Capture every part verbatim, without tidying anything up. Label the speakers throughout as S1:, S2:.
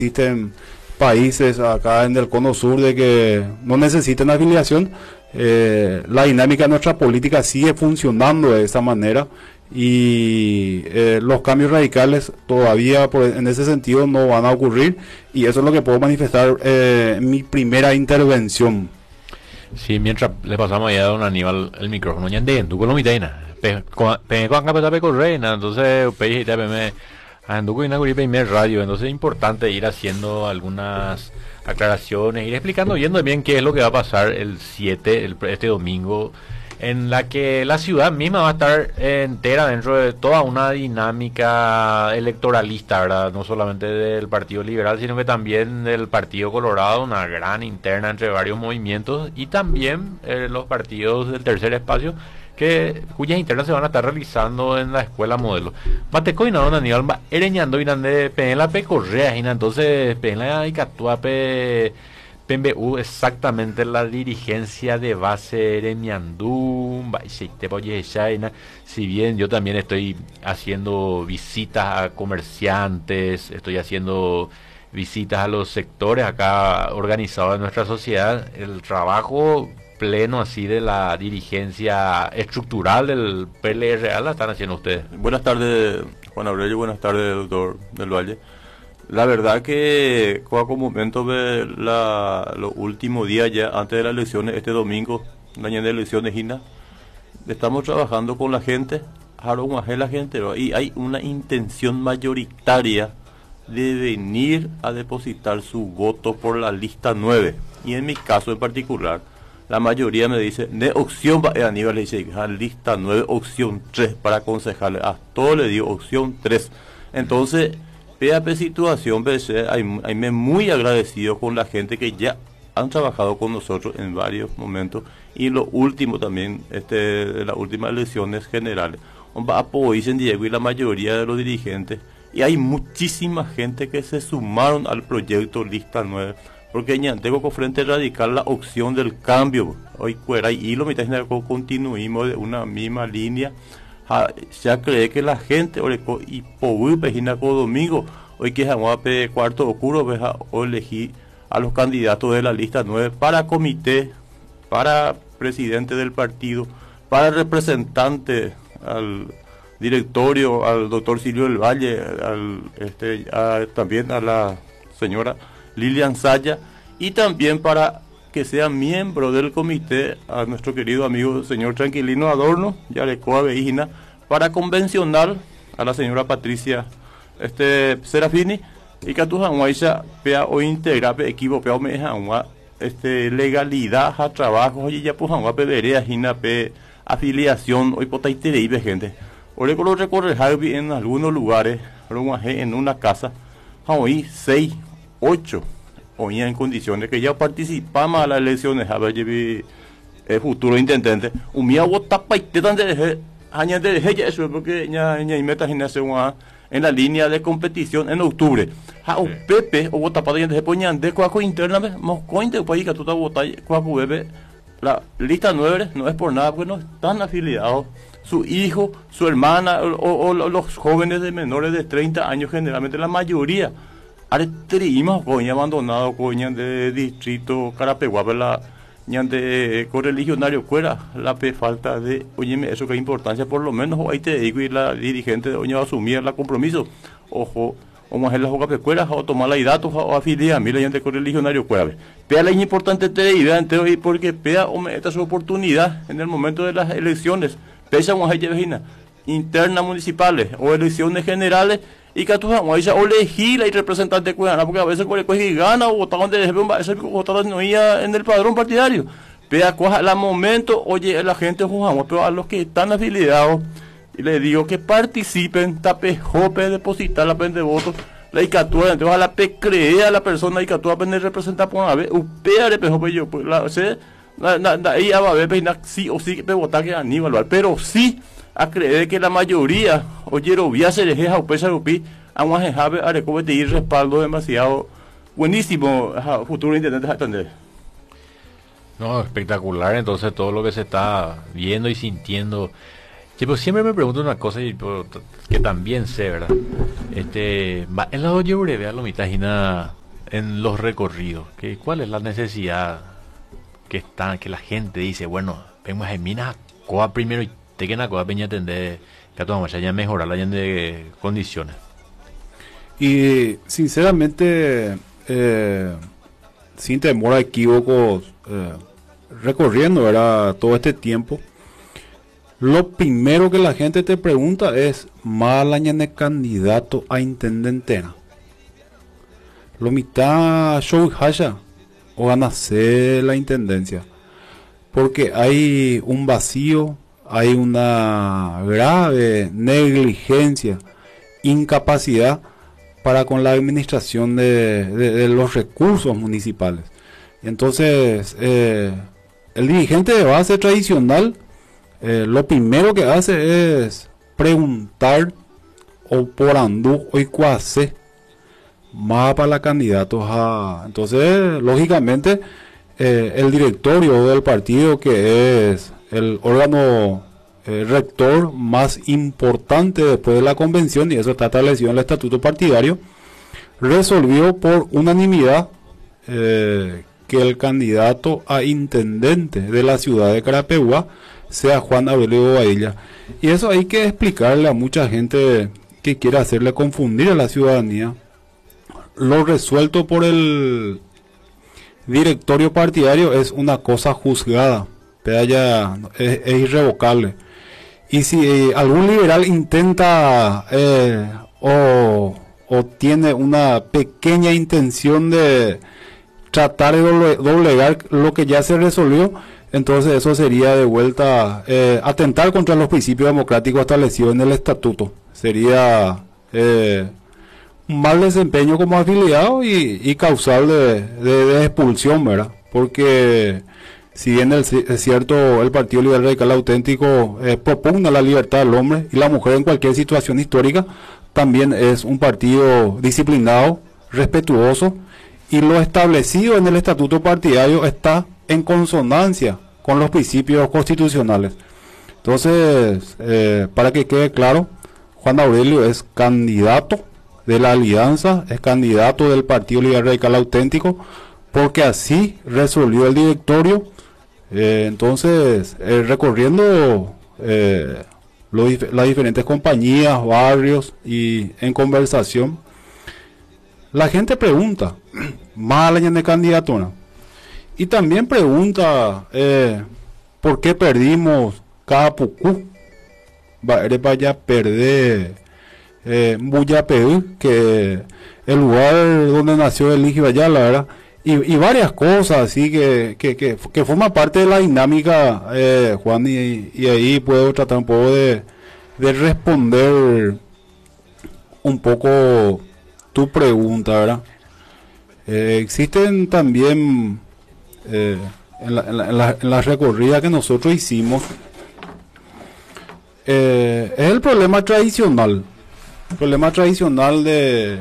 S1: existen países acá en el cono sur de que no necesitan afiliación. Eh, la dinámica de nuestra política sigue funcionando de esa manera y eh, los cambios radicales todavía por, en ese sentido no van a ocurrir, y eso es lo que puedo manifestar eh, en mi primera intervención.
S2: Sí, mientras le pasamos ya a don Aníbal el micrófono, ya entiendo, tú con lo mitad, pe con acá pe correina, entonces pe y me anduco inauguré primer radio, entonces es importante ir haciendo algunas aclaraciones, ir explicando viendo bien qué es lo que va a pasar el siete, el, este domingo, en la que la ciudad misma va a estar entera dentro de toda una dinámica electoralista, ¿verdad? No solamente del Partido Liberal, sino que también del Partido Colorado, una gran interna entre varios movimientos, y también eh, los partidos del tercer espacio, que cuyas internas se van a estar realizando en la escuela modelo. Mateco y don Aníbal va ereñando y de pe en la pe correa, entonces pe en la icatúa pe P M U exactamente la dirigencia de base Eremiandú, si bien yo también estoy haciendo visitas a comerciantes, estoy haciendo visitas a los sectores acá organizados de nuestra sociedad, el trabajo pleno así de la dirigencia estructural del P L R A la están haciendo ustedes.
S3: Buenas tardes, Juan Aurelio, buenas tardes, doctor del Valle. La verdad que como momento de la, los últimos días ya antes de las elecciones, este domingo, la mañana de elecciones, Gina, estamos trabajando con la gente, la gente, ¿no? Y hay una intención mayoritaria de venir a depositar su voto por la lista nueve. Y en mi caso en particular, la mayoría me dice, de opción, eh, Aníbal le dice, lista nueve, opción tres para concejales. A todo le digo opción tres. Entonces, P A P situación, hay me muy agradecido con la gente que ya han trabajado con nosotros en varios momentos, y lo último también, este, de las últimas elecciones generales, va a apoyar Diego y la mayoría de los dirigentes, y hay muchísima gente que se sumaron al proyecto lista nueve, porque ya tengo con Frente Radical la opción del cambio, hoy fuera, y lo mitad continuimos de una misma línea. Ya cree que la gente y por domingo hoy que es pe cuarto oscuro o elegir a los candidatos de la lista nueve para comité, para presidente del partido, para representante al directorio, al doctor Silvio del Valle, al, este, a, también a la señora Lilian Saya, y también para que sea miembro del comité a nuestro querido amigo señor Tranquilino Adorno, Yarecoa Veígina, para convencional a la señora Patricia este Serafini, y que tu janguaisa pea o integra pe equipo pea me jangua este legalidad a trabajo y ya pues jangua pe verea gina pe afiliación hoy potaite de gente. Ore con lo recorre en algunos lugares, en una casa, hoy seis, ocho hoy en condiciones que ya participamos a las elecciones a ver el futuro intendente un mía vota paite donde añade de eso porque ya ya y meta gimnasio en la línea de competición en octubre. Ha o Pepe o vota para de poñan de cuaco interna mo cointe país que tú ta vota cuaco bebé la lista nueve no es por nada porque no están afiliados su hijo, su hermana o, o, o los jóvenes de menores de treinta años, generalmente la mayoría arterimos coña abandonado coña de distrito Carapeguá, la ñante correligionario fuera la pe falta de oye eso que importancia por lo menos ahí te digo y la dirigente de doña va a asumir la compromiso ojo o más en la joca pecuera o tomar la datos o afiliar mira ñante correligionario fuera pea la importante te idea entonces porque pea o me esta su oportunidad en el momento de las elecciones pesa una vecina internas municipales o elecciones generales y que tú vas a elegir y representante cuidana porque a veces cuando pues gana o votaban de ese votado no iba en el padrón partidario pero a la momento oye la gente jugamos pero a los que están afiliados y les digo que participen tape jope depositar la pende de votos la icatura entonces a la pe crea a la persona icatura pende representar por una vez upea de pejope yo pues la se ahí va a ver sí o sí que votar que Aníbal pero sí a creer que la mayoría oye vía se deja o pesa upi a un ajejabe a recobete y respaldo demasiado buenísimo futuro intendente de atender.
S2: No, espectacular entonces todo lo que se está viendo y sintiendo Sí, pues siempre me pregunto una cosa y pues, que también sé, ¿verdad? Este, va- en la Oye Breve, lo mitagina en los recorridos, que cuál es la necesidad que está, que la gente dice, bueno, vemos en minas coa primero y te queda coa peña atender que a tu mamá ya mejorar la de condiciones.
S1: Y sinceramente, eh, sin temor a equívocos, eh, recorriendo era todo este tiempo, lo primero que la gente te pregunta es, ¿Malaña candidato a intendente? Lo mitad show haya o van a hacer la intendencia, porque hay un vacío, hay una grave negligencia, incapacidad para con la administración de, de, de los recursos municipales. Entonces, eh, el dirigente de base tradicional, eh, lo primero que hace es preguntar o por andú o cuase más para la candidatos a. Entonces, lógicamente, eh, el directorio del partido, que es el órgano eh, rector más importante después de la convención, y eso está establecido en el estatuto partidario, resolvió por unanimidad eh, que el candidato a intendente de la ciudad de Carapeguá sea Juan Aurelio Bobadilla. Y eso hay que explicarle a mucha gente que quiere hacerle confundir a la ciudadanía. Lo resuelto por el directorio partidario es una cosa juzgada, pero ya es, es irrevocable. Y si eh, algún liberal intenta eh, o, o tiene una pequeña intención de tratar de doble, doblegar lo que ya se resolvió, entonces eso sería de vuelta eh, atentar contra los principios democráticos establecidos en el estatuto. Sería eh, un mal desempeño como afiliado y, y causal de, de, de expulsión, ¿verdad? Porque si bien el, es cierto, el Partido Liberal Radical Auténtico eh, propugna la libertad del hombre y la mujer en cualquier situación histórica, también es un partido disciplinado, respetuoso, y lo establecido en el estatuto partidario está en consonancia con los principios constitucionales. Entonces, eh, para que quede claro, Juan Aurelio es candidato de la alianza, es candidato del Partido Liberal Radical Auténtico, porque así resolvió el directorio. Eh, entonces, eh, recorriendo eh, lo dif las diferentes compañías, barrios y en conversación, la gente pregunta, más allá de candidatura, y también pregunta eh, por qué perdimos Capucú, vaya perder eh, Buyapeú, que el lugar donde nació el Eligio Ayala, ¿verdad? Y, y varias cosas así que, que, que, que forma parte de la dinámica, eh, Juan, y, y ahí puedo tratar un poco de, de responder un poco tu pregunta, ¿verdad? Eh, existen también eh, en, la, en, la, en, la, en la recorrida que nosotros hicimos, eh, es el problema tradicional, el problema tradicional de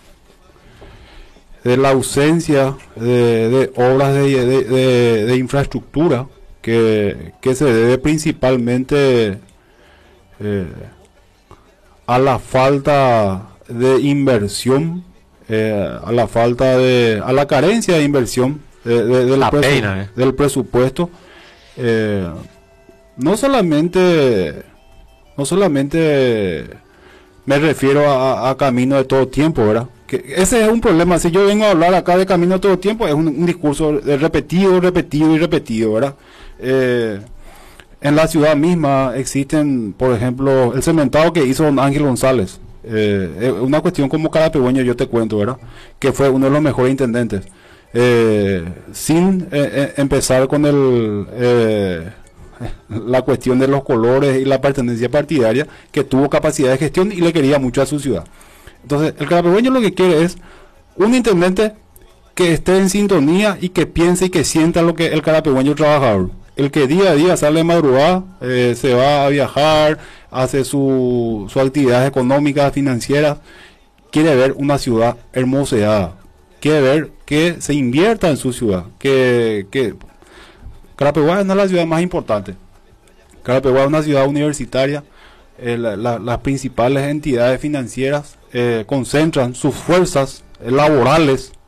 S1: de la ausencia de, de obras de, de, de, de infraestructura que, que se debe principalmente eh, a la falta de inversión, eh, a la falta de, a la carencia de inversión de, de, del,
S2: la
S1: presu
S2: pena, eh.
S1: del presupuesto. Eh, no solamente, no solamente me refiero a, a camino de todo tiempo, ¿verdad? Que ese es un problema. Si yo vengo a hablar acá de camino de todo tiempo, es un, un discurso de repetido, repetido y repetido, ¿verdad? Eh, en la ciudad misma existen, por ejemplo, el cementado que hizo don Ángel González. Eh, una cuestión como carapegueño, yo te cuento, ¿verdad? Que fue uno de los mejores intendentes. Eh, sin eh, eh, empezar con el... Eh, la cuestión de los colores y la pertenencia partidaria, que tuvo capacidad de gestión y le quería mucho a su ciudad. Entonces, el carapegueño lo que quiere es un intendente que esté en sintonía y que piense y que sienta lo que el carapegueño trabajador. El que día a día sale de madrugada, eh, se va a viajar, hace su, su actividades económicas, financieras, quiere ver una ciudad hermoseada, quiere ver que se invierta en su ciudad, que... que Carapeguá no es la ciudad más importante. Carapeguá es una ciudad universitaria, eh, la- la- las principales entidades financieras eh, concentran sus fuerzas eh, laborales